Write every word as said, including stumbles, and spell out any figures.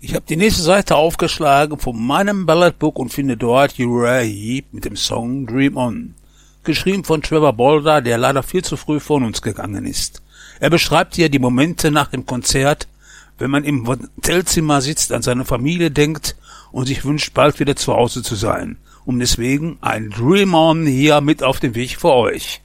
Ich habe die nächste Seite aufgeschlagen von meinem Balladbook und finde dort Uriah Heep mit dem Song Dream On, geschrieben von Trevor Bolder, der leider viel zu früh von uns gegangen ist. Er beschreibt hier die Momente nach dem Konzert, wenn man im Hotelzimmer sitzt, an seine Familie denkt und sich wünscht, bald wieder zu Hause zu sein. Und deswegen ein Dream On hier mit auf dem Weg für euch.